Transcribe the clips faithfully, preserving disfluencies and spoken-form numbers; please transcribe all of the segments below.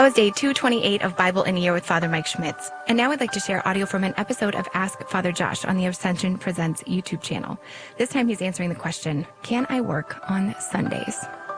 was day two twenty-eight of Bible in a Year with Father Mike Schmitz. And now I'd like to share audio from an episode of Ask Father Josh on the Ascension Presents YouTube channel. This time he's answering the question, can I work on Sundays?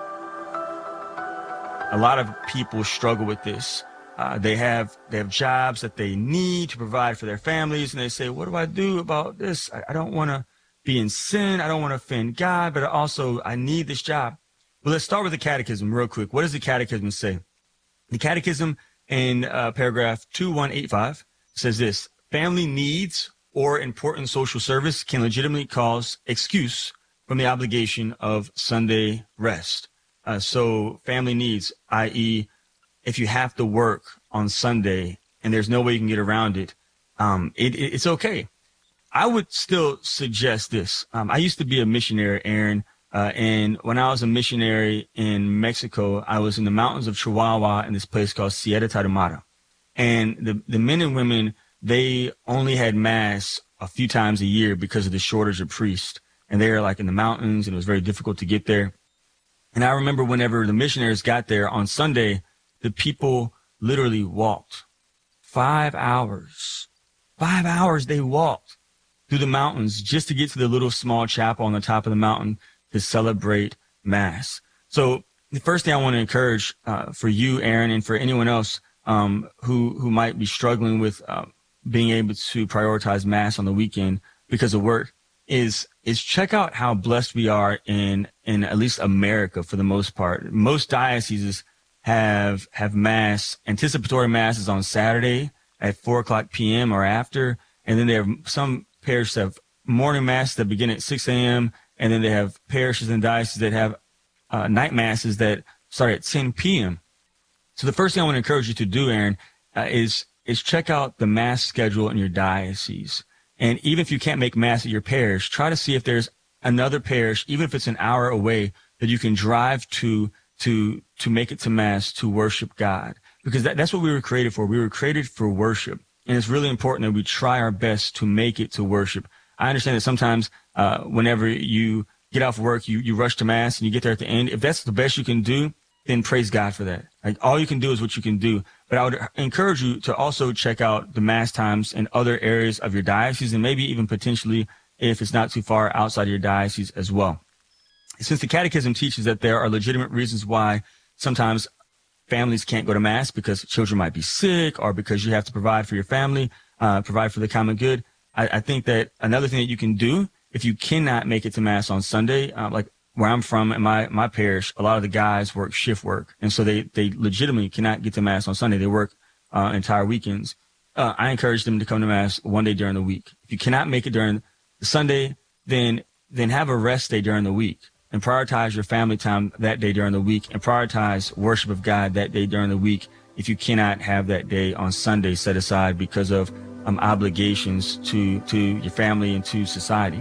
A lot of people struggle with this. Uh, they have they have jobs that they need to provide for their families, and they say, what do I do about this? I, I don't want to be in sin. I don't want to offend God, but also I need this job. Well, let's start with the catechism real quick. What does the catechism say? The catechism in uh, paragraph two one eight five says this: family needs or important social service can legitimately cause excuse from the obligation of Sunday rest. Uh, so family needs, that is, if you have to work on Sunday and there's no way you can get around it, um, it, it it's okay. I would still suggest this. Um, I used to be a missionary, Aaron. Uh, and when I was a missionary in Mexico, I was in the mountains of Chihuahua in this place called Sierra Tarahumara. And the, the men and women, they only had mass a few times a year because of the shortage of priests. And they were like in the mountains, and it was very difficult to get there. And I remember whenever the missionaries got there on Sunday, the people literally walked five hours. Five hours they walked through the mountains just to get to the little small chapel on the top of the mountain to celebrate Mass. So the first thing I want to encourage uh, for you, Aaron, and for anyone else um, who who might be struggling with uh, being able to prioritize Mass on the weekend because of work is is check out how blessed we are in in at least America for the most part. Most dioceses have have Mass, anticipatory Masses on Saturday at four o'clock p.m. or after, and then they have some parishes have morning Mass that begin at six a.m., and then they have parishes and dioceses that have uh, night masses that start at ten p.m. So the first thing I want to encourage you to do, Aaron, uh, is is check out the Mass schedule in your diocese. And even if you can't make Mass at your parish, try to see if there's another parish, even if it's an hour away, that you can drive to to to make it to Mass to worship God. Because that, that's what we were created for. We were created for worship. And it's really important that we try our best to make it to worship. I understand that sometimes uh, whenever you get off work, you, you rush to Mass and you get there at the end. If that's the best you can do, then praise God for that. Like, all you can do is what you can do. But I would encourage you to also check out the Mass times in other areas of your diocese, and maybe even potentially, if it's not too far, outside of your diocese as well. Since the Catechism teaches that there are legitimate reasons why sometimes families can't go to Mass because children might be sick or because you have to provide for your family, uh, provide for the common good, I, I think that another thing that you can do if you cannot make it to Mass on Sunday, uh, like where I'm from in my, my parish, a lot of the guys work shift work. And so they, they legitimately cannot get to Mass on Sunday. They work uh, entire weekends. Uh, I encourage them to come to Mass one day during the week. If you cannot make it during the Sunday, then then have a rest day during the week and prioritize your family time that day during the week and prioritize worship of God that day during the week if you cannot have that day on Sunday set aside because of um, obligations to, to your family and to society.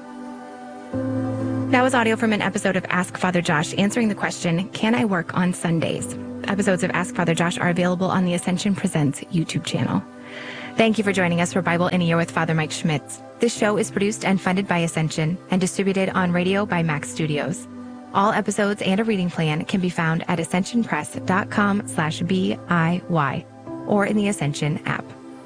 That was audio from an episode of Ask Father Josh answering the question, can I work on Sundays? Episodes of Ask Father Josh are available on the Ascension Presents YouTube channel. Thank you for joining us for Bible in a Year with Father Mike Schmitz. This show is produced and funded by Ascension and distributed on radio by Max Studios. All episodes and a reading plan can be found at ascensionpress.com slash B-I-Y or in the Ascension app.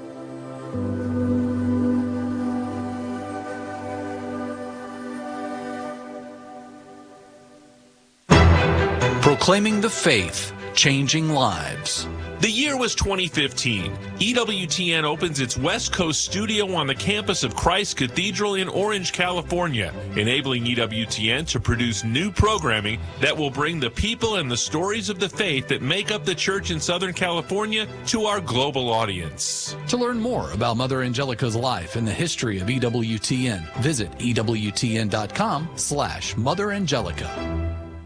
Proclaiming the faith, changing lives. The year was twenty fifteen. E W T N opens its West Coast studio on the campus of Christ Cathedral in Orange, California, enabling E W T N to produce new programming that will bring the people and the stories of the faith that make up the church in Southern California to our global audience. To learn more about Mother Angelica's life and the history of E W T N, visit ewtn.com slash Mother Angelica.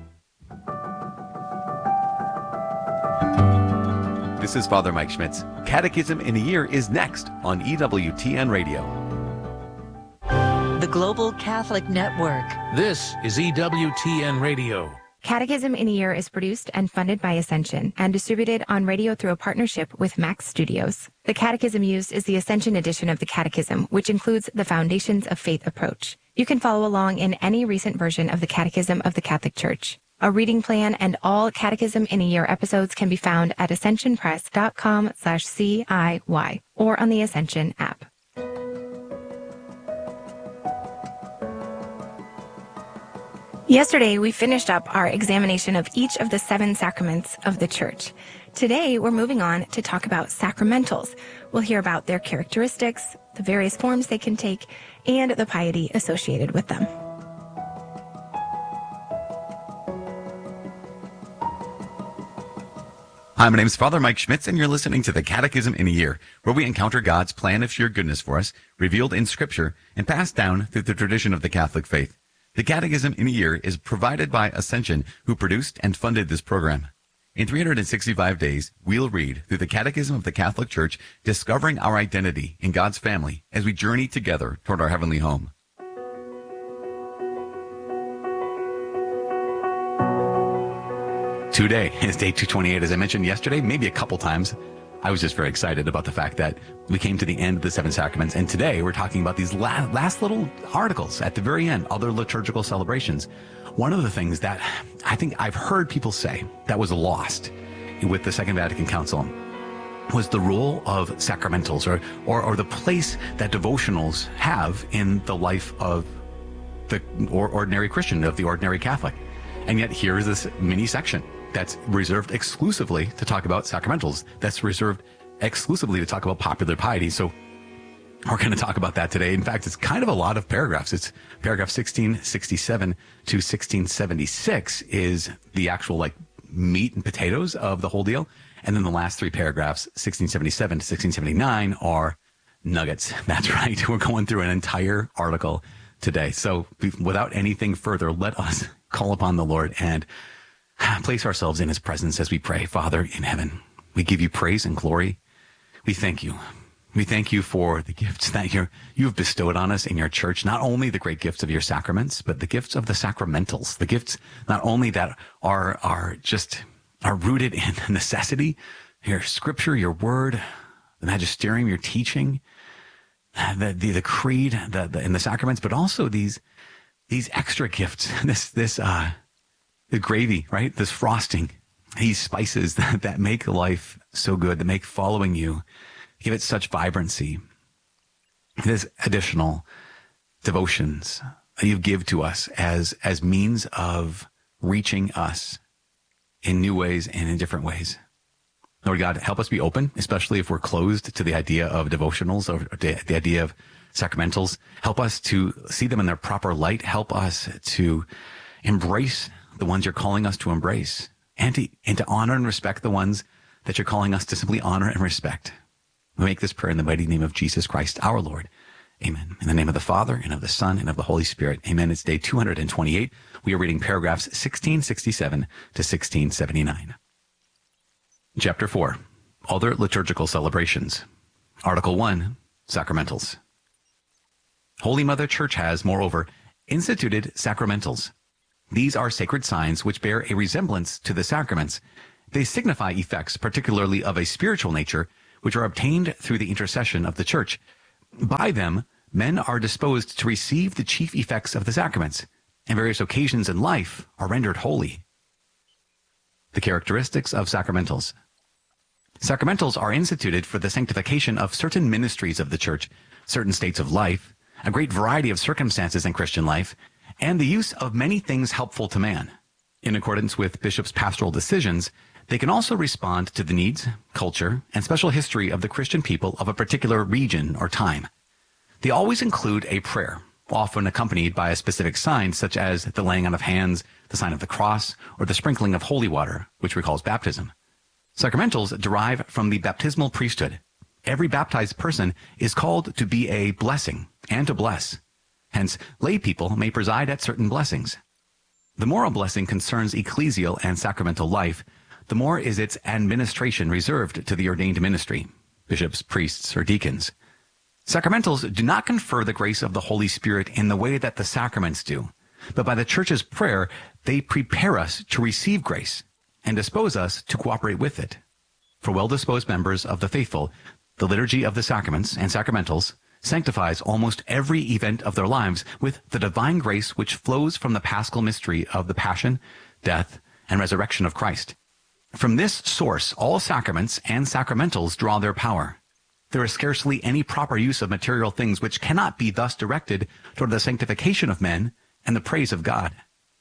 This is Father Mike Schmitz. Catechism in a Year is next on E W T N Radio. The Global Catholic Network. This is E W T N Radio. Catechism in a Year is produced and funded by Ascension and distributed on radio through a partnership with Max Studios. The catechism used is the Ascension edition of the Catechism, which includes the Foundations of Faith approach. You can follow along in any recent version of the Catechism of the Catholic Church. A reading plan and all Catechism in a Year episodes can be found at ascensionpress.com slash CIY or on the Ascension app. Yesterday, we finished up our examination of each of the seven sacraments of the Church. Today, we're moving on to talk about sacramentals. We'll hear about their characteristics, the various forms they can take, and the piety associated with them. Hi, my name is Father Mike Schmitz, and you're listening to the Catechism in a Year, where we encounter God's plan of sheer goodness for us, revealed in Scripture, and passed down through the tradition of the Catholic faith. The Catechism in a Year is provided by Ascension, who produced and funded this program. In three hundred sixty-five days, we'll read through the Catechism of the Catholic Church, discovering our identity in God's family as we journey together toward our heavenly home. Today is day two twenty-eight. As I mentioned yesterday, maybe a couple times, I was just very excited about the fact that we came to the end of the seven sacraments. And today we're talking about these last, last little articles at the very end, other liturgical celebrations. One of the things that I think I've heard people say that was lost with the Second Vatican Council was the role of sacramentals, or, or, or the place that devotionals have in the life of the or ordinary Christian, of the ordinary Catholic. And yet here is this mini section that's reserved exclusively to talk about sacramentals, that's reserved exclusively to talk about popular piety. So we're going to talk about that today. In fact, it's kind of a lot of paragraphs. It's paragraph sixteen sixty-seven to sixteen seventy-six is the actual like meat and potatoes of the whole deal. And then the last three paragraphs, sixteen seventy-seven to sixteen seventy-nine, are nuggets. That's right. We're going through an entire article today. So without anything further, let us call upon the Lord and place ourselves in his presence as we pray. Father in heaven, we give you praise and glory. We thank you. We thank you for the gifts that you're, you've bestowed on us in your church, not only the great gifts of your sacraments, but the gifts of the sacramentals, the gifts not only that are, are just, are rooted in necessity, your scripture, your word, the magisterium, your teaching, the, the, the creed, the, the, and the sacraments, but also these, these extra gifts, this, this, uh, the gravy, right? This frosting, these spices that, that make life so good, that make following you, give it such vibrancy. This additional devotions that you give to us as, as means of reaching us in new ways and in different ways. Lord God, help us be open, especially if we're closed to the idea of devotionals or the, the idea of sacramentals. Help us to see them in their proper light. Help us to embrace the ones you're calling us to embrace, and to, and to honor and respect the ones that you're calling us to simply honor and respect. We make this prayer in the mighty name of Jesus Christ, our Lord. Amen. In the name of the Father, and of the Son, and of the Holy Spirit. Amen. It's day two hundred twenty-eight. We are reading paragraphs sixteen sixty-seven to sixteen seventy-nine. Chapter four, Other Liturgical Celebrations. Article one, Sacramentals. Holy Mother Church has, moreover, instituted sacramentals. These are sacred signs which bear a resemblance to the sacraments. They signify effects, particularly of a spiritual nature, which are obtained through the intercession of the Church. By them, men are disposed to receive the chief effects of the sacraments, and various occasions in life are rendered holy. The characteristics of sacramentals. Sacramentals are instituted for the sanctification of certain ministries of the Church, certain states of life, a great variety of circumstances in Christian life, and the use of many things helpful to man. In accordance with bishops' pastoral decisions, they can also respond to the needs, culture, and special history of the Christian people of a particular region or time. They always include a prayer, often accompanied by a specific sign, such as the laying on of hands, the sign of the cross, or the sprinkling of holy water, which recalls baptism. Sacramentals derive from the baptismal priesthood. Every baptized person is called to be a blessing and to bless. Hence, lay people may preside at certain blessings. The moral blessing concerns ecclesial and sacramental life. The more is its administration reserved to the ordained ministry, bishops, priests, or deacons. Sacramentals do not confer the grace of the Holy Spirit in the way that the sacraments do, but by the Church's prayer, they prepare us to receive grace and dispose us to cooperate with it. For well-disposed members of the faithful, the liturgy of the sacraments and sacramentals sanctifies almost every event of their lives with the divine grace which flows from the paschal mystery of the Passion, death, and resurrection of Christ. From this source, all sacraments and sacramentals draw their power. There is scarcely any proper use of material things which cannot be thus directed toward the sanctification of men and the praise of God.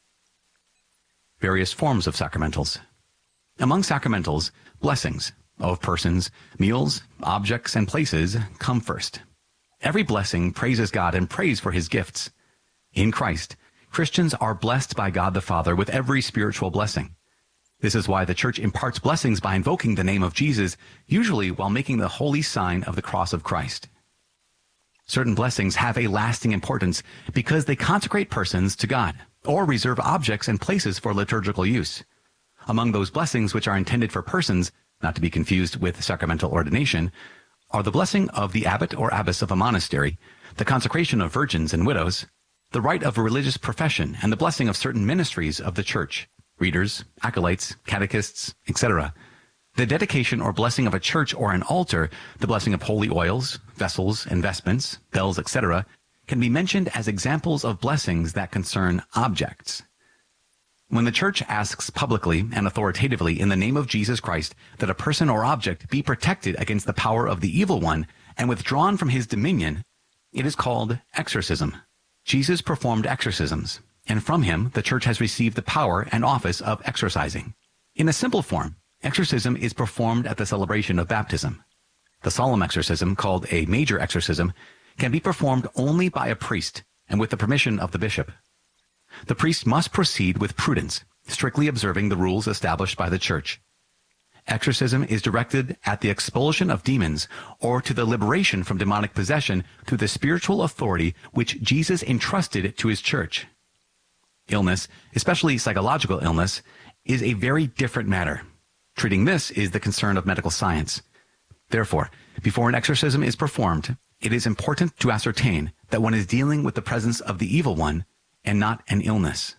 Various forms of sacramentals. Among sacramentals, blessings of persons, meals, objects, and places come first. Every blessing praises God and prays for his gifts. In Christ, Christians are blessed by God the Father with every spiritual blessing. This is why the Church imparts blessings by invoking the name of Jesus, usually while making the holy sign of the cross of Christ. Certain blessings have a lasting importance because they consecrate persons to God, or reserve objects and places for liturgical use. Among those blessings which are intended for persons, not to be confused with sacramental ordination, are the blessing of the abbot or abbess of a monastery, the consecration of virgins and widows, the rite of a religious profession, and the blessing of certain ministries of the Church, readers, acolytes, catechists, et cetera. The dedication or blessing of a church or an altar, the blessing of holy oils, vessels and vestments, bells, et cetera, can be mentioned as examples of blessings that concern objects. When the Church asks publicly and authoritatively in the name of Jesus Christ that a person or object be protected against the power of the evil one and withdrawn from his dominion, it is called exorcism. Jesus performed exorcisms, and from him the Church has received the power and office of exorcising. In a simple form, exorcism is performed at the celebration of baptism. The solemn exorcism, called a major exorcism, can be performed only by a priest and with the permission of the bishop. The priest must proceed with prudence, strictly observing the rules established by the Church. Exorcism is directed at the expulsion of demons or to the liberation from demonic possession through the spiritual authority which Jesus entrusted to his Church. Illness, especially psychological illness, is a very different matter. Treating this is the concern of medical science. Therefore, before an exorcism is performed, it is important to ascertain that one is dealing with the presence of the evil one and not an illness.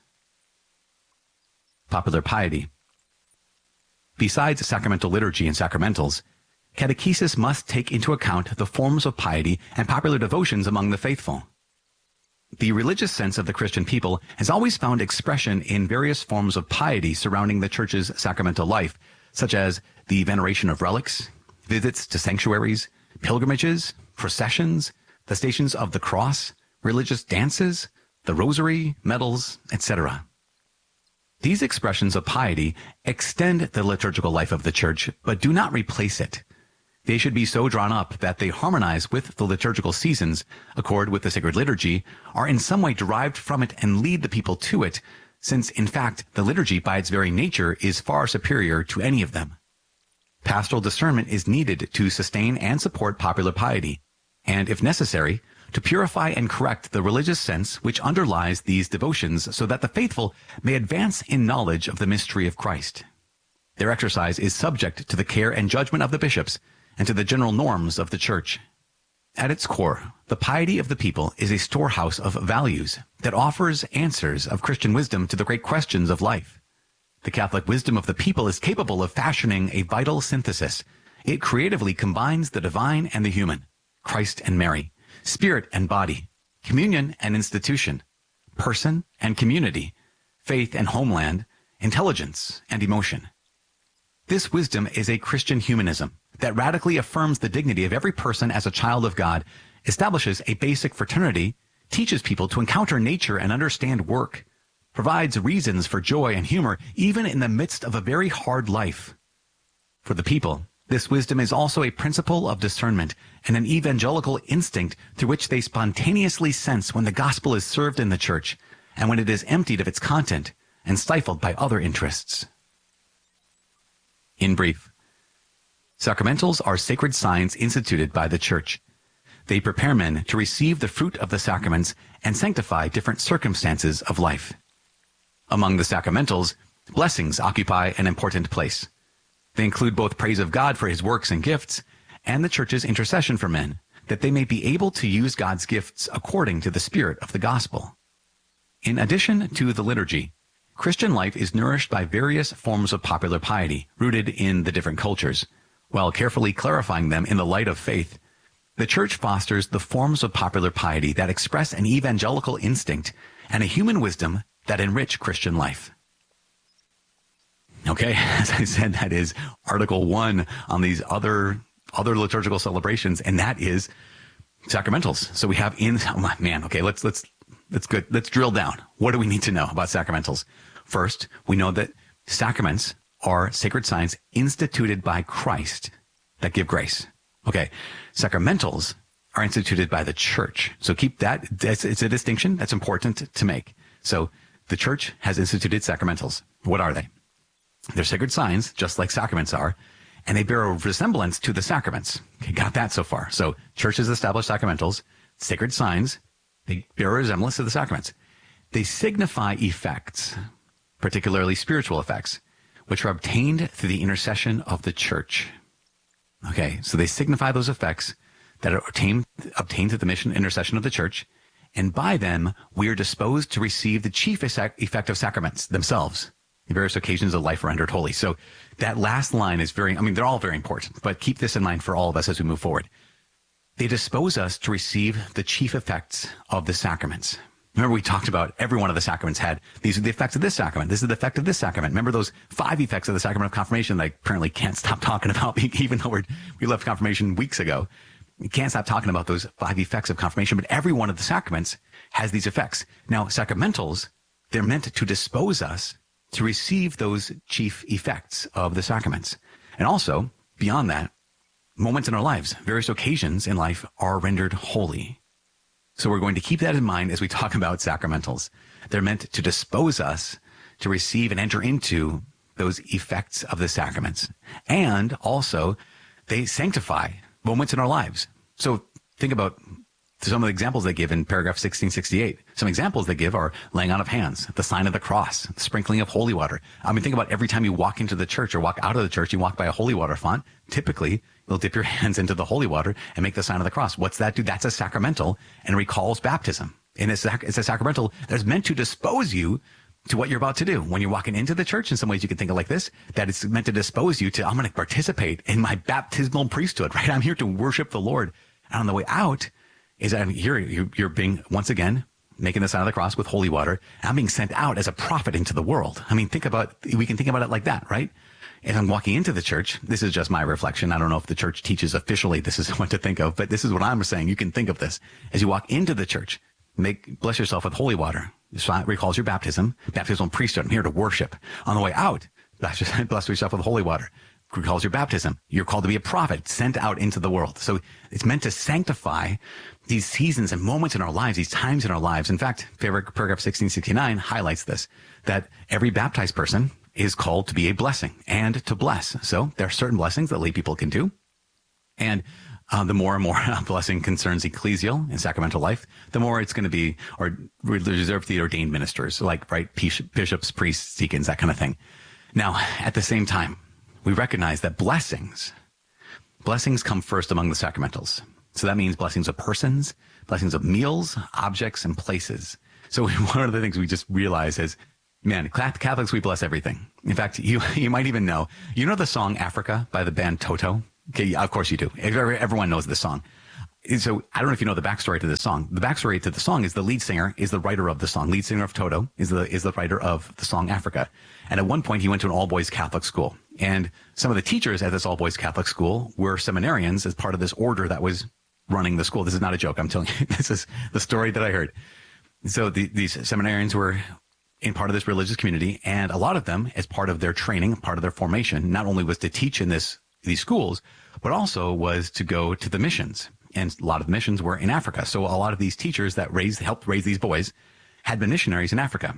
Popular piety. Besides sacramental liturgy and sacramentals, catechesis must take into account the forms of piety and popular devotions among the faithful. The religious sense of the Christian people has always found expression in various forms of piety surrounding the Church's sacramental life, such as the veneration of relics, visits to sanctuaries, pilgrimages, processions, the Stations of the Cross, religious dances, the Rosary, medals, et cetera. These expressions of piety extend the liturgical life of the Church, but do not replace it. They should be so drawn up that they harmonize with the liturgical seasons, accord with the sacred liturgy, are in some way derived from it and lead the people to it, since in fact the liturgy by its very nature is far superior to any of them. Pastoral discernment is needed to sustain and support popular piety, and if necessary, to purify and correct the religious sense which underlies these devotions so that the faithful may advance in knowledge of the mystery of Christ. Their exercise is subject to the care and judgment of the bishops and to the general norms of the Church. At its core, the piety of the people is a storehouse of values that offers answers of Christian wisdom to the great questions of life. The Catholic wisdom of the people is capable of fashioning a vital synthesis. It creatively combines the divine and the human, Christ and Mary, spirit and body, communion and institution, person and community, faith and homeland, intelligence and emotion. This wisdom is a Christian humanism that radically affirms the dignity of every person as a child of God, establishes a basic fraternity, teaches people to encounter nature and understand work, provides reasons for joy and humor even in the midst of a very hard life. For the people, this wisdom is also a principle of discernment and an evangelical instinct through which they spontaneously sense when the gospel is served in the Church and when it is emptied of its content and stifled by other interests. In brief, sacramentals are sacred signs instituted by the Church. They prepare men to receive the fruit of the sacraments and sanctify different circumstances of life. Among the sacramentals, blessings occupy an important place. They include both praise of God for his works and gifts, and the Church's intercession for men, that they may be able to use God's gifts according to the spirit of the gospel. In addition to the liturgy, Christian life is nourished by various forms of popular piety, rooted in the different cultures. While carefully clarifying them in the light of faith, the Church fosters the forms of popular piety that express an evangelical instinct and a human wisdom that enrich Christian life. Okay, as I said, that is Article One on these other other liturgical celebrations, and that is sacramentals. So we have in oh man, okay, let's let's let's good let's drill down. What do we need to know about sacramentals? First, we know that sacraments are sacred signs instituted by Christ that give grace. Okay, sacramentals are instituted by the church. So keep that. It's, it's a distinction that's important to make. So the church has instituted sacramentals. What are they? They're sacred signs, just like sacraments are, and they bear a resemblance to the sacraments. Okay, got that so far. So churches establish sacramentals, sacred signs, they bear a resemblance to the sacraments. They signify effects, particularly spiritual effects, which are obtained through the intercession of the church. Okay, so they signify those effects that are obtained, obtained through the mission intercession of the church, and by them we are disposed to receive the chief effect of sacraments themselves. The various occasions of life rendered holy. So that last line is very, I mean, they're all very important, but keep this in mind for all of us as we move forward. They dispose us to receive the chief effects of the sacraments. Remember, we talked about every one of the sacraments had, these are the effects of this sacrament. This is the effect of this sacrament. Remember those five effects of the sacrament of confirmation that I apparently can't stop talking about, even though we're, we left confirmation weeks ago. We can't stop talking about those five effects of confirmation, but every one of the sacraments has these effects. Now, sacramentals, they're meant to dispose us to receive those chief effects of the sacraments. And also, beyond that, moments in our lives, various occasions in life are rendered holy. So we're going to keep that in mind as we talk about sacramentals. They're meant to dispose us to receive and enter into those effects of the sacraments. And also, they sanctify moments in our lives. So think about some of the examples they give in paragraph sixteen sixty-eight. Some examples they give are laying on of hands, the sign of the cross, the sprinkling of holy water. I mean, think about every time you walk into the church or walk out of the church, you walk by a holy water font. Typically, you'll dip your hands into the holy water and make the sign of the cross. What's that do? That's a sacramental and recalls baptism. And it's, it's a sacramental that's meant to dispose you to what you're about to do. When you're walking into the church, in some ways you can think of like this, that it's meant to dispose you to, I'm going to participate in my baptismal priesthood, right? I'm here to worship the Lord. And on the way out, is that here you're being, once again, making the sign of the cross with holy water. I'm being sent out as a prophet into the world. I mean, think about, we can think about it like that, right? If I'm walking into the church, this is just my reflection. I don't know if the church teaches officially this is what to think of, but this is what I'm saying. You can think of this. As you walk into the church, make, bless yourself with holy water. This recalls your baptism, baptismal priesthood. I'm here to worship. On the way out, bless yourself with holy water. Recalls your baptism. You're called to be a prophet sent out into the world. So it's meant to sanctify these seasons and moments in our lives, these times in our lives. In fact, paragraph sixteen sixty-nine highlights this, that every baptized person is called to be a blessing and to bless. So there are certain blessings that lay people can do. And uh, the more and more a blessing concerns ecclesial and sacramental life, the more it's going to be or reserved for the ordained ministers, like, right, bishops, priests, deacons, that kind of thing. Now, at the same time, we recognize that blessings, blessings come first among the sacramentals. So that means blessings of persons, blessings of meals, objects, and places. So one of the things we just realize is, man, Catholics, we bless everything. In fact, you you might even know, you know the song Africa by the band Toto? Okay, yeah, of course you do. Everyone knows the song. So I don't know if you know the backstory to this song. The backstory to the song is the lead singer is the writer of the song. Lead singer of Toto is the is the writer of the song Africa. And at one point, he went to an all-boys Catholic school. And some of the teachers at this all-boys Catholic school were seminarians as part of this order that was running the school. This is not a joke. I'm telling you, this is the story that I heard. So the, these seminarians were in part of this religious community, and a lot of them, as part of their training, part of their formation, not only was to teach in this these schools, but also was to go to the missions. And a lot of the missions were in Africa. So a lot of these teachers that raised, helped raise these boys had been missionaries in Africa.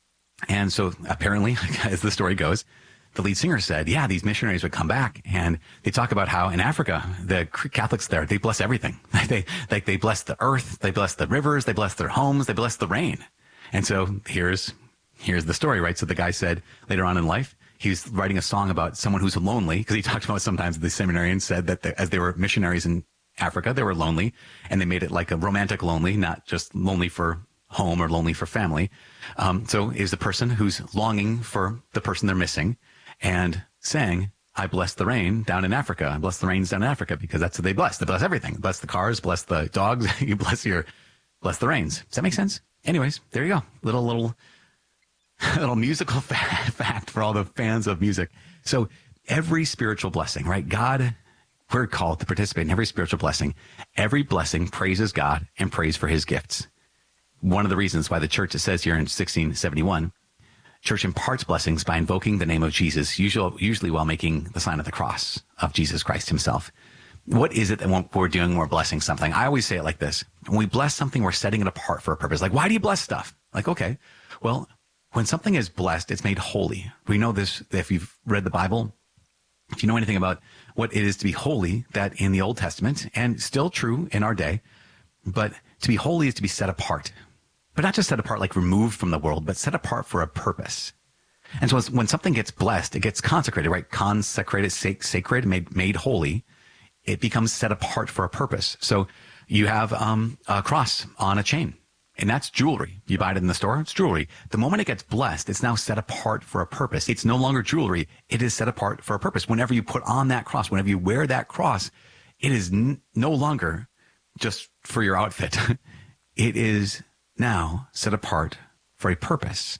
And so apparently, as the story goes, the lead singer said, yeah, these missionaries would come back and they talk about how in Africa, the Catholics there, they bless everything. They, like they bless the earth, they bless the rivers, they bless their homes, they bless the rain. And so here's, here's the story, right? So the guy said later on in life, he was writing a song about someone who's lonely, because he talked about sometimes the seminarians said that the, as they were missionaries in Africa, they were lonely, and they made it like a romantic lonely, not just lonely for home or lonely for family. Um, so is the person who's longing for the person they're missing and saying, I bless the rain down in Africa. I bless the rains down in Africa, because that's what they bless. They bless everything. Bless the cars, bless the dogs. You bless your, bless the rains. Does that make sense? Anyways, there you go. Little, little a little musical fact for all the fans of music. So every spiritual blessing, right? God, we're called to participate in every spiritual blessing. Every blessing praises God and prays for his gifts. One of the reasons why the church, it says here in sixteen seventy-one, church imparts blessings by invoking the name of Jesus, usually, usually while making the sign of the cross of Jesus Christ himself. What is it that when we're doing when we're blessing something? I always say it like this. When we bless something, we're setting it apart for a purpose. Like, why do you bless stuff? Like, okay, well, when something is blessed, it's made holy. We know this, if you've read the Bible, if you know anything about what it is to be holy, that in the Old Testament, and still true in our day, but to be holy is to be set apart. But not just set apart, like removed from the world, but set apart for a purpose. And so when something gets blessed, it gets consecrated, right? Consecrated, sacred, made, made holy. It becomes set apart for a purpose. So you have um, a cross on a chain, and that's jewelry. You buy it in the store, it's jewelry. The moment it gets blessed, it's now set apart for a purpose. It's no longer jewelry. It is set apart for a purpose. Whenever you put on that cross, whenever you wear that cross, it is n- no longer just for your outfit. It is now set apart for a purpose.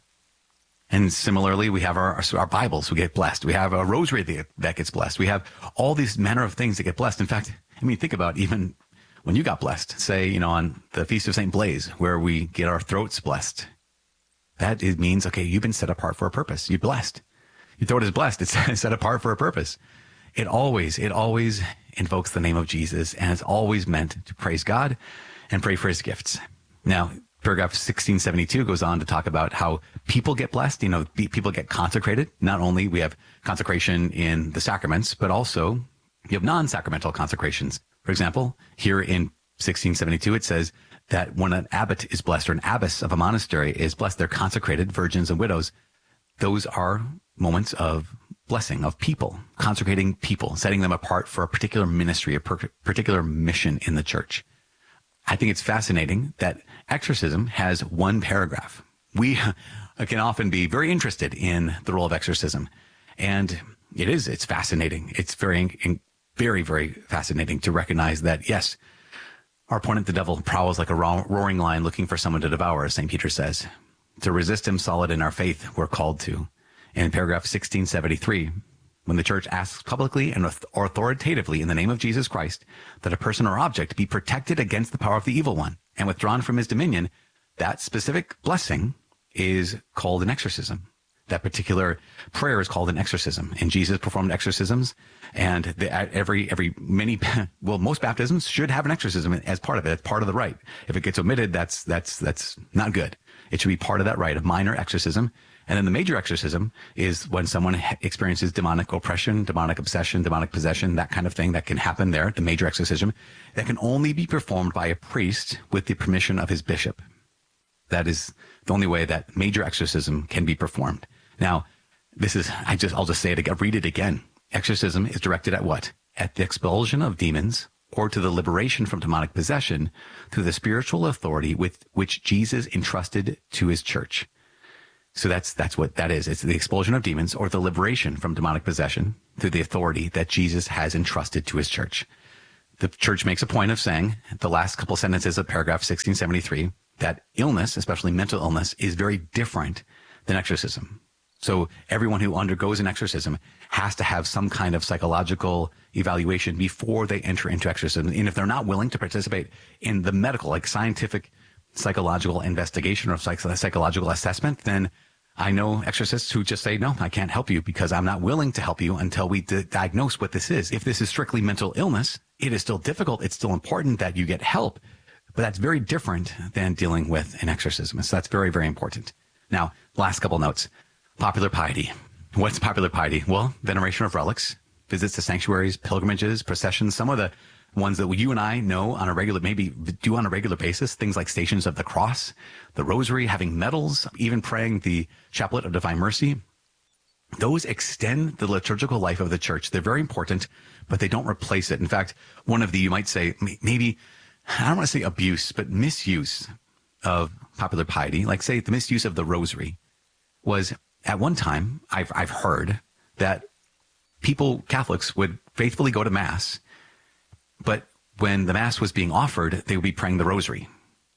And similarly, we have our, our Bibles who get blessed. We have a rosary that gets blessed. We have all these manner of things that get blessed. In fact, I mean, think about even when you got blessed, say, you know, on the Feast of Saint Blaise, where we get our throats blessed. That it means, okay, you've been set apart for a purpose. You're blessed. Your throat is blessed. It's set apart for a purpose. It always, it always invokes the name of Jesus, and it's always meant to praise God and pray for his gifts. Now, paragraph sixteen seventy-two goes on to talk about how people get blessed. You know, people get consecrated. Not only we have consecration in the sacraments, but also you have non-sacramental consecrations. For example, here in sixteen seventy-two, it says that when an abbot is blessed or an abbess of a monastery is blessed, they're consecrated, virgins and widows. Those are moments of blessing of people, consecrating people, setting them apart for a particular ministry, a per- particular mission in the church. I think it's fascinating that exorcism has one paragraph. We can often be very interested in the role of exorcism. And it is, it's fascinating. It's very, very, very fascinating to recognize that, yes, our opponent, the devil, prowls like a roaring lion looking for someone to devour, as Saint Peter says. To resist him solid in our faith, we're called to. In paragraph sixteen seventy-three, when the church asks publicly and authoritatively in the name of Jesus Christ that a person or object be protected against the power of the evil one and withdrawn from his dominion, that specific blessing is called an exorcism. That particular prayer is called an exorcism. And Jesus performed exorcisms, and the, every, every, many, well, most baptisms should have an exorcism as part of it. It's part of the rite. If it gets omitted, that's, that's, that's not good. It should be part of that rite, a minor exorcism. And then the major exorcism is when someone experiences demonic oppression, demonic obsession, demonic possession, that kind of thing that can happen there, the major exorcism, that can only be performed by a priest with the permission of his bishop. That is the only way that major exorcism can be performed. Now, this is, I just, I'll just say it again, read it again. Exorcism is directed at what? At the expulsion of demons or to the liberation from demonic possession through the spiritual authority with which Jesus entrusted to his church. So that's, that's what that is. It's the expulsion of demons or the liberation from demonic possession through the authority that Jesus has entrusted to his church. The church makes a point of saying, the last couple sentences of paragraph sixteen seventy-three, that illness, especially mental illness, is very different than exorcism. So everyone who undergoes an exorcism has to have some kind of psychological evaluation before they enter into exorcism. And if they're not willing to participate in the medical, like scientific psychological investigation or psych- psychological assessment, then I know exorcists who just say, no, I can't help you because I'm not willing to help you until we d- diagnose what this is. If this is strictly mental illness, it is still difficult. It's still important that you get help, but that's very different than dealing with an exorcism. So that's very, very important. Now, last couple notes. Popular piety. What's popular piety? Well, veneration of relics, visits to sanctuaries, pilgrimages, processions, some of the ones that you and I know on a regular, maybe do on a regular basis, things like Stations of the Cross, the Rosary, having medals, even praying the Chaplet of Divine Mercy. Those extend the liturgical life of the church. They're very important, but they don't replace it. In fact, one of the, you might say, maybe, I don't want to say abuse, but misuse of popular piety, like say the misuse of the Rosary, was at one time, I've, I've heard that people, Catholics, would faithfully go to Mass, but when the Mass was being offered, they would be praying the Rosary.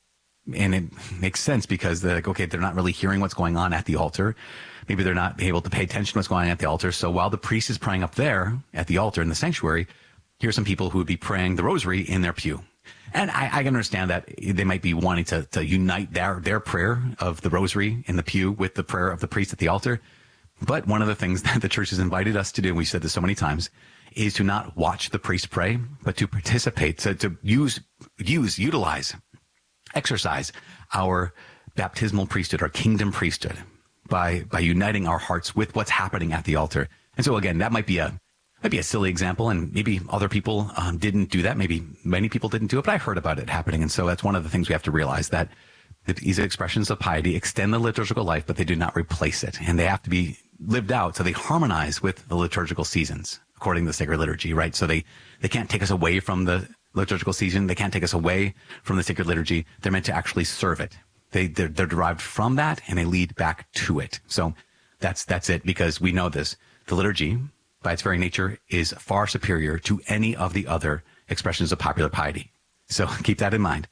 and it makes sense because they're like, okay, they're not really hearing what's going on at the altar. Maybe they're not able to pay attention to what's going on at the altar. So while the priest is praying up there at the altar in the sanctuary, here's some people who would be praying the rosary in their pew. And I, I can understand that they might be wanting to, to unite their, their prayer of the rosary in the pew with the prayer of the priest at the altar. But one of the things that the church has invited us to do, and we've said this so many times, is to not watch the priest pray, but to participate, to, to use, use, utilize, exercise our baptismal priesthood, our kingdom priesthood, by, by uniting our hearts with what's happening at the altar. And so again, that might be a, might be a silly example, and maybe other people um, didn't do that. Maybe many people didn't do it, but I heard about it happening. And so that's one of the things we have to realize, that these expressions of piety extend the liturgical life, but they do not replace it. And they have to be lived out so they harmonize with the liturgical seasons, according to the sacred liturgy, right? So they, they can't take us away from the liturgical season. They can't take us away from the sacred liturgy. They're meant to actually serve it. They, they're, they're derived from that, and they lead back to it. So that's, that's it, because we know this. The liturgy, by its very nature, is far superior to any of the other expressions of popular piety. So keep that in mind.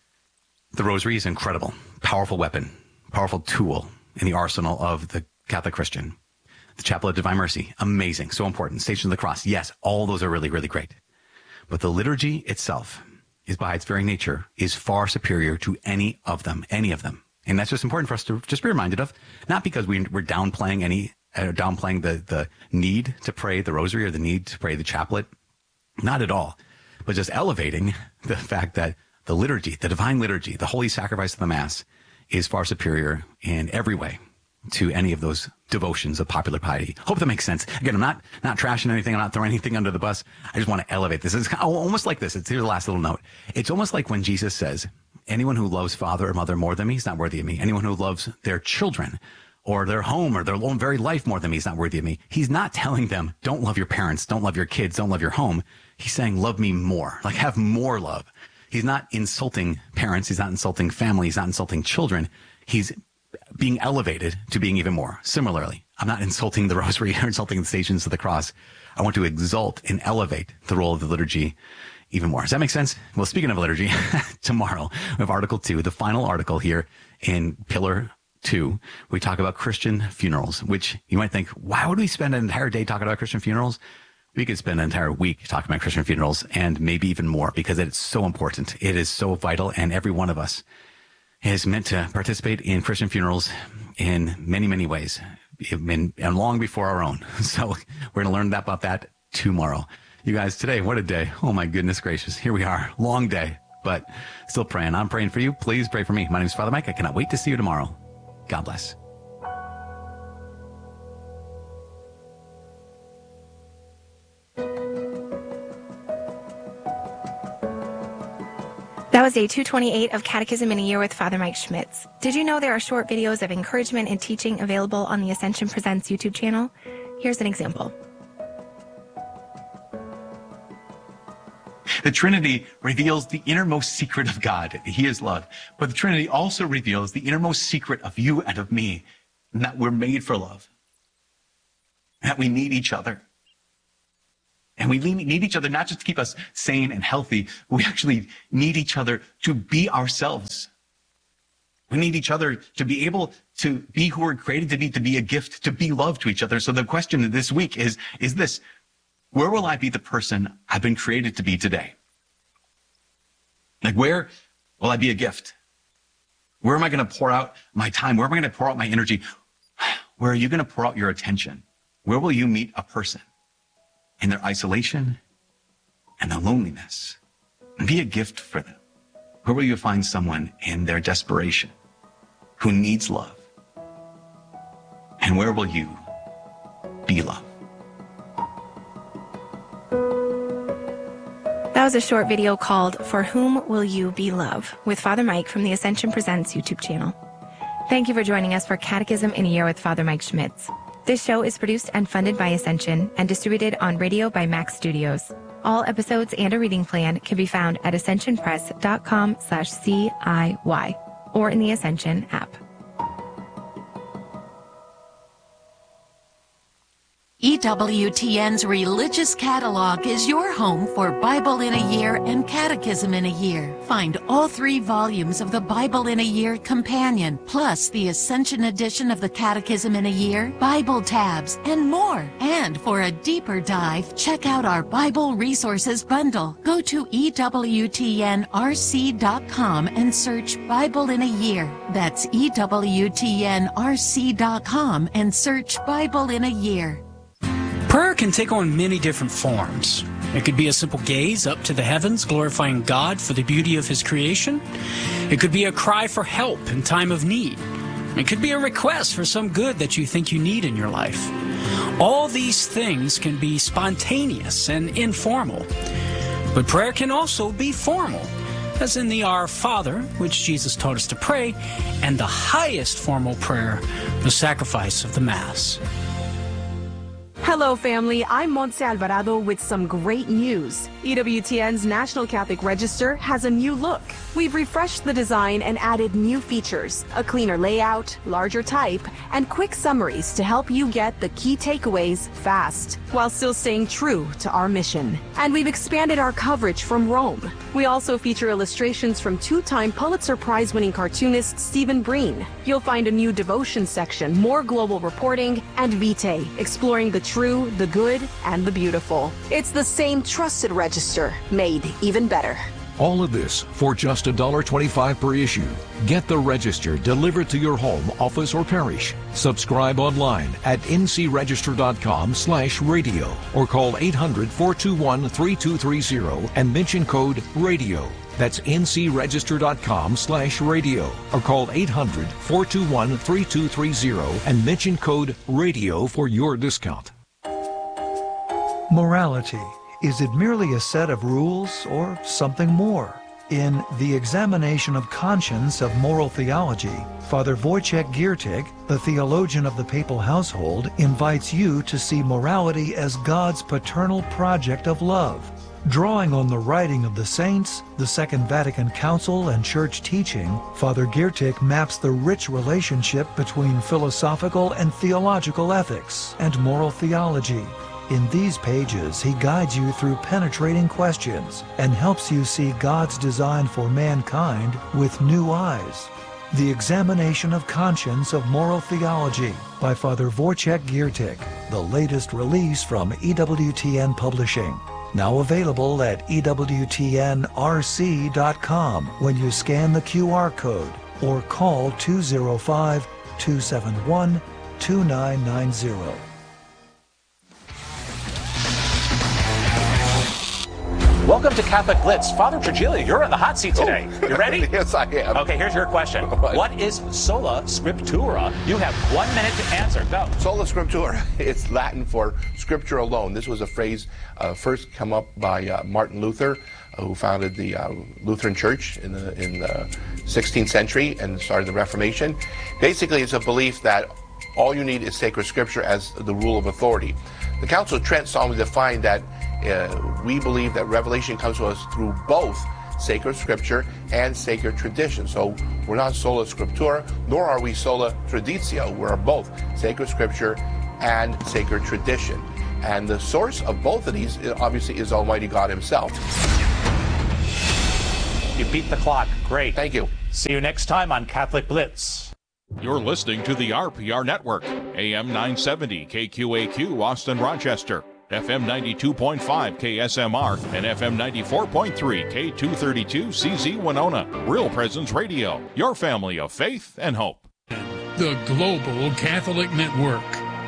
The rosary is incredible, powerful weapon, powerful tool in the arsenal of the Catholic Christian. The Chaplet of Divine Mercy, amazing, so important. Station of the Cross, yes, all those are really, really great. But the liturgy itself is, by its very nature, is far superior to any of them, any of them. And that's just important for us to just be reminded of, not because we, we're downplaying any, uh, downplaying the, the need to pray the rosary or the need to pray the chaplet, not at all, but just elevating the fact that the liturgy, the divine liturgy, the holy sacrifice of the Mass is far superior in every way to any of those devotions of popular piety. Hope that makes sense. Again, I'm not, not trashing anything. I'm not throwing anything under the bus. I just want to elevate this. It's kind of almost like this. It's, here's the last little note. It's almost like when Jesus says, anyone who loves father or mother more than me is not worthy of me. Anyone who loves their children or their home or their own very life more than me is not worthy of me. He's not telling them, don't love your parents, don't love your kids, don't love your home. He's saying, love me more, like have more love. He's not insulting parents. He's not insulting family. He's not insulting children. He's being elevated to being even more. Similarly, I'm not insulting the rosary or insulting the Stations of the Cross. I want to exalt and elevate the role of the liturgy even more. Does that make sense? Well, speaking of liturgy, tomorrow we have Article two, the final article here in Pillar two. We talk about Christian funerals, which you might think, why would we spend an entire day talking about Christian funerals? We could spend an entire week talking about Christian funerals, and maybe even more, because it's so important. It is so vital, and every one of us is meant to participate in Christian funerals in many, many ways, and long before our own. So we're going to learn about that tomorrow. You guys, today, what a day. Oh my goodness gracious. Here we are. Long day, but still praying. I'm praying for you. Please pray for me. My name is Father Mike. I cannot wait to see you tomorrow. God bless. That was day two twenty-eight of Catechism in a Year with Father Mike Schmitz. Did you know there are short videos of encouragement and teaching available on the Ascension Presents YouTube channel? Here's an example. The Trinity reveals the innermost secret of God. He is love. But the Trinity also reveals the innermost secret of you and of me, and that we're made for love, that we need each other. And we need each other not just to keep us sane and healthy. We actually need each other to be ourselves. We need each other to be able to be who we're created to be, to be a gift, to be love to each other. So the question this week is, is this: where will I be the person I've been created to be today? Like, where will I be a gift? Where am I going to pour out my time? Where am I going to pour out my energy? Where are you going to pour out your attention? Where will you meet a person in their isolation and their loneliness, and be a gift for them? Where will you find someone in their desperation who needs love? And where will you be love? That was a short video called For Whom Will You Be Love with Father Mike from the Ascension Presents YouTube channel. Thank you for joining us for Catechism in a Year with Father Mike Schmitz. This show is produced and funded by Ascension and distributed on radio by Max Studios. All episodes and a reading plan can be found at ascensionpress.com slash CIY or in the Ascension app. E W T N's Religious Catalog is your home for Bible in a Year and Catechism in a Year. Find all three volumes of the Bible in a Year Companion, plus the Ascension edition of the Catechism in a Year, Bible tabs, and more. And for a deeper dive, check out our Bible Resources Bundle. Go to E W T N R C dot com and search Bible in a Year. That's E W T N R C dot com and search Bible in a Year. Prayer can take on many different forms. It could be a simple gaze up to the heavens, glorifying God for the beauty of His creation. It could be a cry for help in time of need. It could be a request for some good that you think you need in your life. All these things can be spontaneous and informal. But prayer can also be formal, as in the Our Father, which Jesus taught us to pray, and the highest formal prayer, the sacrifice of the Mass. Hello, family. I'm Montse Alvarado with some great news. E W T N's National Catholic Register has a new look. We've refreshed the design and added new features, a cleaner layout, larger type, and quick summaries to help you get the key takeaways fast, while still staying true to our mission. And we've expanded our coverage from Rome. We also feature illustrations from two-time Pulitzer Prize-winning cartoonist Stephen Breen. You'll find a new devotion section, more global reporting, and Vitae, exploring the true, the good, and the beautiful. It's the same trusted register, made even better. All of this for just one dollar twenty-five per issue. Get the Register delivered to your home, office, or parish. Subscribe online at N C register dot com slash radio or call eight hundred, four two one, three two three zero and mention code RADIO. That's N C register dot com slash radio or call eight hundred, four two one, three two three zero and mention code RADIO for your discount. Morality. Is it merely a set of rules or something more? In The Examination of Conscience of Moral Theology, Father Wojciech Giertych, the theologian of the papal household, invites you to see morality as God's paternal project of love. Drawing on the writing of the saints, the Second Vatican Council, and church teaching, Father Giertych maps the rich relationship between philosophical and theological ethics and moral theology. In these pages, he guides you through penetrating questions and helps you see God's design for mankind with new eyes. The Examination of Conscience of Moral Theology by Father Wojciech Giertych, the latest release from E W T N Publishing. Now available at E W T N R C dot com when you scan the Q R code or call two oh five, two seven one, two nine nine zero. Welcome to Catholic Blitz. Father Trigilio, you're in the hot seat today. You ready? Yes, I am. Okay, here's your question. What is sola scriptura? You have one minute to answer. Go. Sola scriptura. It's Latin for scripture alone. This was a phrase uh, first come up by uh, Martin Luther, uh, who founded the uh, Lutheran Church in the, in the sixteenth century and started the Reformation. Basically, it's a belief that all you need is sacred scripture as the rule of authority. The Council of Trent solemnly defined that uh, we believe that revelation comes to us through both sacred scripture and sacred tradition. So we're not sola scriptura, nor are we sola traditio. We're both sacred scripture and sacred tradition. And the source of both of these obviously is Almighty God Himself. You beat the clock. Great. Thank you. See you next time on Catholic Blitz. You're listening to the R P R Network, A M nine seventy K Q A Q, Austin, Rochester, F M ninety-two point five K S M R, and F M ninety-four point three K two thirty-two C Z Winona. Real Presence Radio, your family of faith and hope. The Global Catholic Network.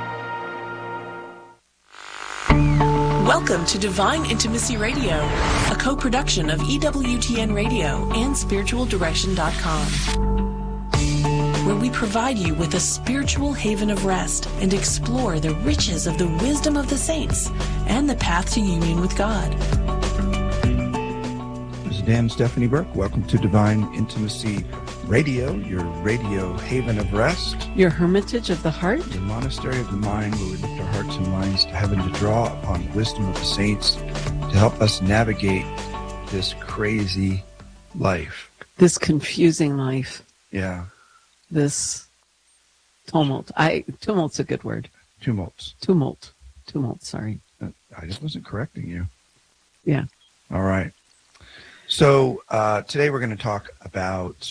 Welcome to Divine Intimacy Radio, a co-production of E W T N Radio and spiritual direction dot com. Where we provide you with a spiritual haven of rest and explore the riches of the wisdom of the saints and the path to union with God. This is Dan Stephanie Burke. Welcome to Divine Intimacy Radio, your radio haven of rest. Your hermitage of the heart. The monastery of the mind, where we lift our hearts and minds to heaven to draw upon the wisdom of the saints to help us navigate this crazy life. This confusing life. Yeah. This tumult. I tumult's a good word. Tumults. Tumult. tumult, sorry. I just wasn't correcting you. Yeah. All right. So uh, today we're going to talk about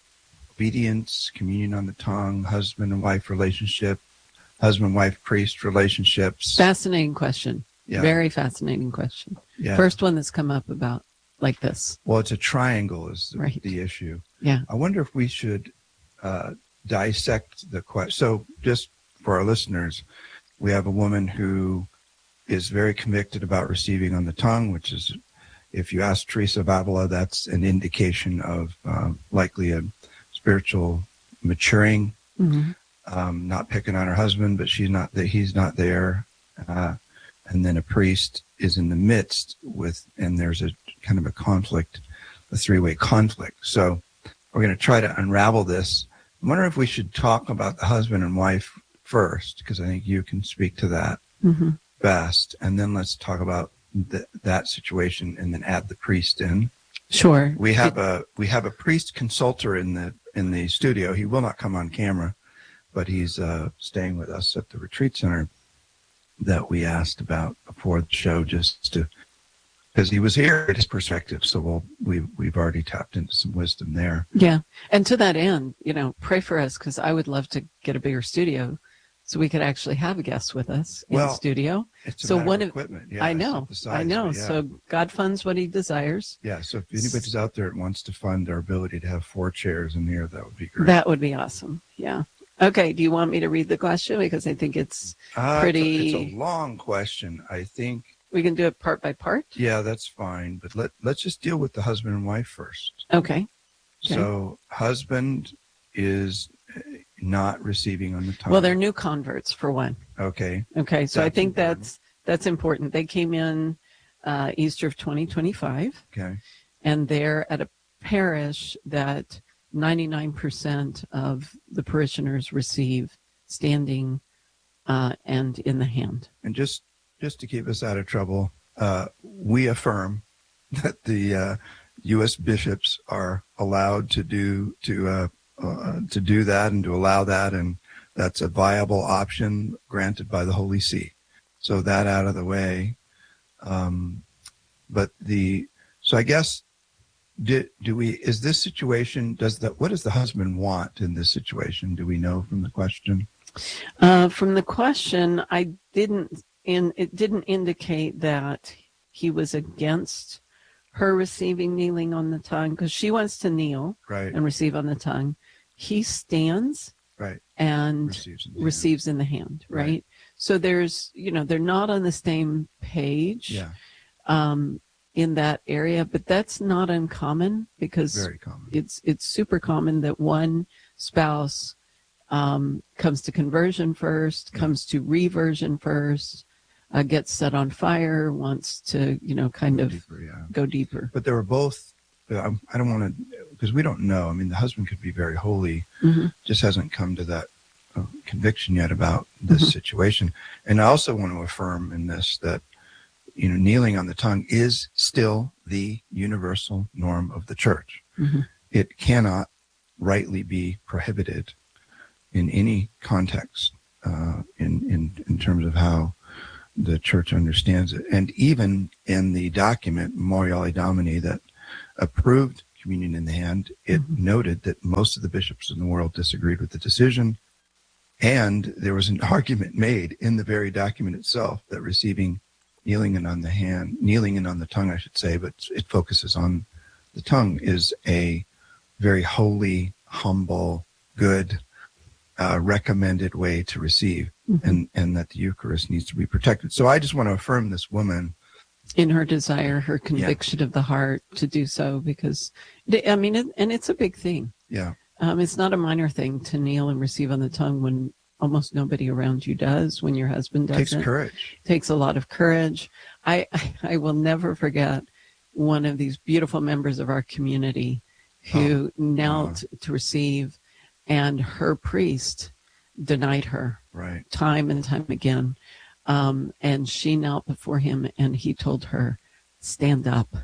obedience, communion on the tongue, husband and wife relationship, husband, wife, priest relationships. Fascinating question. Yeah. Very fascinating question. Yeah. First one that's come up about like this. Well, it's a triangle is the, right. the issue. Yeah. I wonder if we should uh, dissect the question. So just for our listeners, we have a woman who is very convicted about receiving on the tongue, which is, if you ask Teresa of Avila, that's an indication of uh, likely a spiritual maturing. Mm-hmm. Um, not picking on her husband, but she's not there. He's not there. Uh, and then a priest is in the midst with, and there's a kind of a conflict, a three-way conflict. So we're going to try to unravel this. I wonder if we should talk about the husband and wife first, because I think you can speak to that mm-hmm. best. And then let's talk about th- that situation and then add the priest in. Sure. We have a, we have a priest consulter in the, in the studio. He will not come on camera, but he's uh, staying with us at the retreat center that we asked about before the show, just to, because he was here at his perspective. So we'll, we've, we've already tapped into some wisdom there. Yeah. And to that end, you know, pray for us, because I would love to get a bigger studio so we could actually have a guest with us in well, the studio. It's a so matter one of of equipment. Yeah, I know, size, I know. yeah. So God funds what he desires. Yeah. So if anybody's out there that wants to fund our ability to have four chairs in here, that would be great. That would be awesome. Yeah. Okay. Do you want me to read the question? Because I think it's uh, pretty. It's a, it's a long question. I think we can do it part by part. Yeah, that's fine. But let, let's just deal with the husband and wife first. Okay. okay. So husband is not receiving on the tongue. Well, they're new converts for one. Okay. Okay. So that's I think important. that's, that's important. They came in uh, Easter of twenty twenty-five. Okay. And they're at a parish that ninety-nine percent of the parishioners receive standing uh, and in the hand. And just, just to keep us out of trouble, uh, we affirm that the uh, U S bishops are allowed to do to uh, uh, to do that and to allow that, and that's a viable option granted by the Holy See. So that out of the way. Um, but the so I guess do, do we is this situation does the what does the husband want in this situation? Do we know from the question? Uh, from the question, I didn't in it didn't indicate that he was against her receiving kneeling on the tongue, because she wants to kneel right. and receive on the tongue. He stands right. and receives in the receives hand, in the hand, right? right? So there's, you know, they're not on the same page yeah. um, in that area, but that's not uncommon, because Very common. it's it's super common that one spouse um, comes to conversion first, yeah. comes to reversion first, uh, gets set on fire, wants to, you know, kind go of deeper, yeah. go deeper. But they were both, I don't want to, because we don't know. I mean, the husband could be very holy, mm-hmm. just hasn't come to that uh, conviction yet about this mm-hmm. situation. And I also want to affirm in this that, you know, kneeling on the tongue is still the universal norm of the church. Mm-hmm. It cannot rightly be prohibited in any context, uh, in, in, in terms of how the church understands it. And even in the document, Memoriale Domini, that approved communion in the hand, it mm-hmm. noted that most of the bishops in the world disagreed with the decision. And there was an argument made in the very document itself that receiving kneeling and on the hand, kneeling and on the tongue, I should say, but it focuses on the tongue, is a very holy, humble, good, uh, recommended way to receive, mm-hmm. and, and that the Eucharist needs to be protected. So I just want to affirm this woman in her desire, her conviction yeah. of the heart to do so, because, I mean, it, and it's a big thing. Yeah. Um, it's not a minor thing to kneel and receive on the tongue when almost nobody around you does, when your husband does it. Takes it. courage. Takes a lot of courage. I, I, I will never forget one of these beautiful members of our community who oh. knelt oh. to receive, and her priest denied her right. time and time again. Um, and she knelt before him, and he told her, stand up.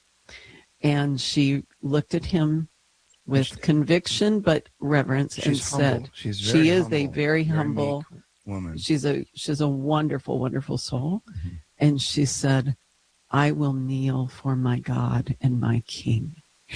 And she looked at him with conviction but reverence, She's and humble. said, She's she very is humble, a very, very humble meek woman. She's a she's a wonderful, wonderful soul. Mm-hmm. And she said, I will kneel for my God and my King.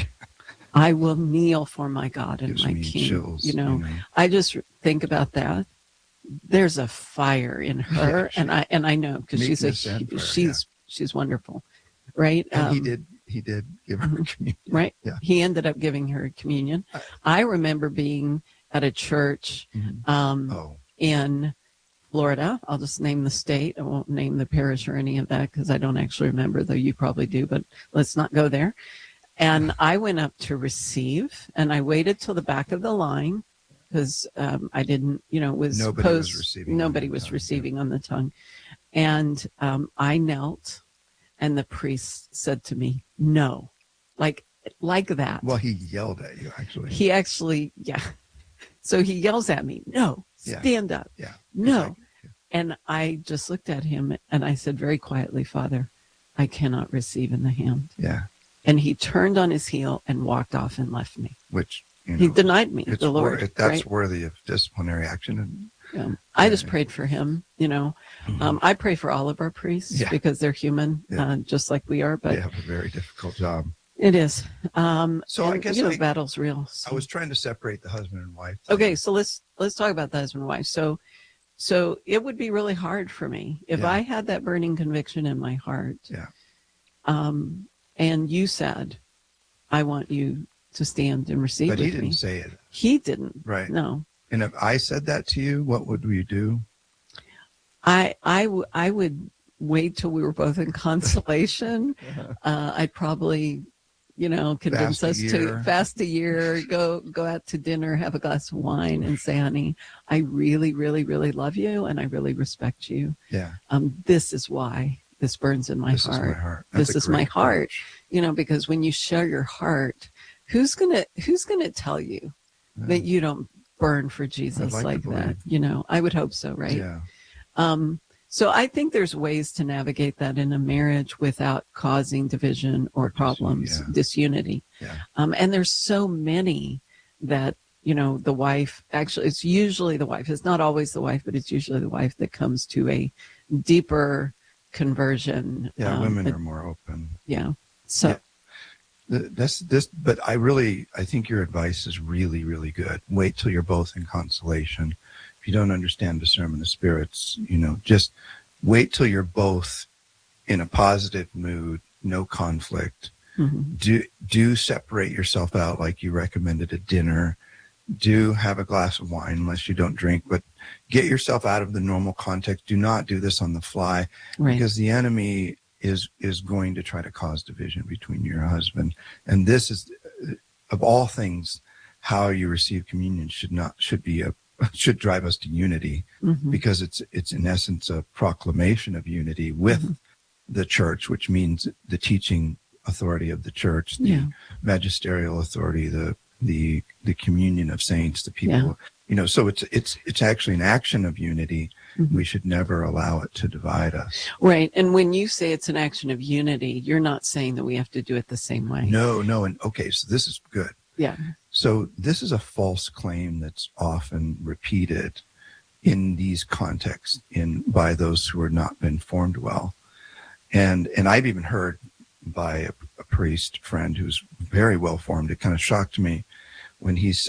I will kneel for my God and Gives my me King. chills, you know, you know, I just think about that. There's a fire in her, yeah, she, and I and I know because she's a fire, she's yeah. she's wonderful, right? And um, he did he did give her communion, right? Yeah, he ended up giving her communion. I, I remember being at a church mm-hmm. um, oh. in Florida. I'll just name the state. I won't name the parish or any of that because I don't actually remember, though you probably do. But let's not go there. And I went up to receive, and I waited till the back of the line because um, I didn't, you know, it was nobody post, was receiving. Nobody was tongue, receiving yeah. on the tongue. And um, I knelt, and the priest said to me, no, like, like that. Well, he yelled at you, actually. He actually, yeah. So he yells at me, no, stand yeah. up. Yeah. No. Exactly. Yeah. And I just looked at him, and I said very quietly, Father, I cannot receive in the hand. Yeah. And he turned on his heel and walked off and left me. Which, you know, he denied me, the Lord. Wor- that's right? worthy of disciplinary action. And, yeah. I just prayed for him, you know. Mm-hmm. Um, I pray for all of our priests yeah. because they're human, yeah. uh, just like we are. But they have a very difficult job. It is. Um, so and, I guess you know, I, the battle's real. So. I was trying to separate the husband and wife. Okay, so let's let's talk about the husband and wife. So, so it would be really hard for me if yeah. I had that burning conviction in my heart. Yeah. Um, and you said, I want you to stand and receive But with he didn't me. say it. He didn't. Right. No. And if I said that to you, what would you do? I I, w- I would wait till we were both in consolation. uh, I'd probably, you know, convince Fast us to fast a year, go go out to dinner, have a glass of wine, and say, honey, I really, really, really love you, and I really respect you. Yeah. Um, this is why this burns in my this heart. Is my heart. That's this is my heart. Approach. You know, because when you share your heart, who's gonna who's gonna tell you yeah. that you don't burn for Jesus like, like that? You know, I would hope so, right? Yeah. Um, so I think there's ways to navigate that in a marriage without causing division or problems, yeah. disunity. Yeah. Um, and there's so many that, you know, the wife, actually, it's usually the wife. It's not always the wife, but it's usually the wife that comes to a deeper conversion. Yeah, um, women but, are more open. Yeah. So yeah. This, this, but I really, I think your advice is really, really good. Wait till you're both in consolation. If you don't understand discernment of spirits, you know, just wait till you're both in a positive mood, no conflict. Mm-hmm. Do, do separate yourself out like you recommended at dinner. Do have a glass of wine unless you don't drink, but get yourself out of the normal context. Do not do this on the fly right. because the enemy is is going to try to cause division between your husband. And this is, of all things, how you receive communion should not should be a should drive us to unity, mm-hmm. because it's it's in essence a proclamation of unity with mm-hmm. the church, which means the teaching authority of the church, the yeah. magisterial authority, the the the communion of saints, the people. Yeah. You know, so it's it's it's actually an action of unity. Mm-hmm. We should never allow it to divide us. Right. And when you say it's an action of unity, you're not saying that we have to do it the same way. No, no. And okay, so this is good. Yeah. So this is a false claim that's often repeated in these contexts in by those who are not been formed well. And and I've even heard by a, a priest friend who's very well formed, it kind of shocked me when he said,